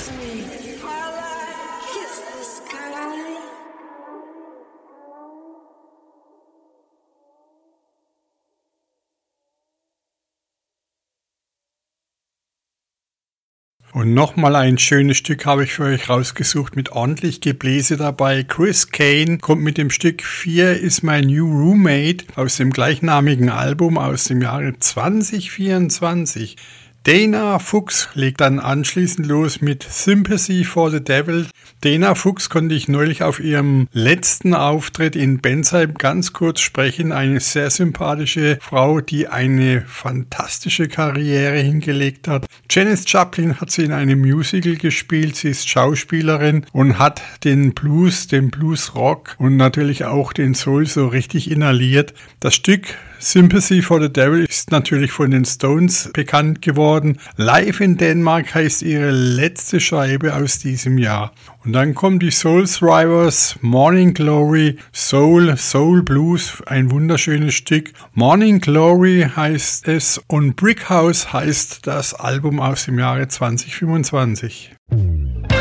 Und nochmal ein schönes Stück habe ich für euch rausgesucht mit ordentlich Gebläse dabei. Chris Kane kommt mit dem Stück 4 is my new roommate aus dem gleichnamigen Album aus dem Jahre 2024. Dana Fuchs legt dann anschließend los mit Sympathy for the Devil. Dana Fuchs konnte ich neulich auf ihrem letzten Auftritt in Bensheim ganz kurz sprechen. Eine sehr sympathische Frau, die eine fantastische Karriere hingelegt hat. Janis Joplin hat sie in einem Musical gespielt. Sie ist Schauspielerin und hat den Blues Rock und natürlich auch den Soul so richtig inhaliert. Das Stück Sympathy for the Devil ist natürlich von den Stones bekannt geworden. Live in Denmark heißt ihre letzte Scheibe aus diesem Jahr. Und dann kommen die Soul Thrivers, Morning Glory, Soul Blues, ein wunderschönes Stück. Morning Glory heißt es und Brick House heißt das Album aus dem Jahre 2025.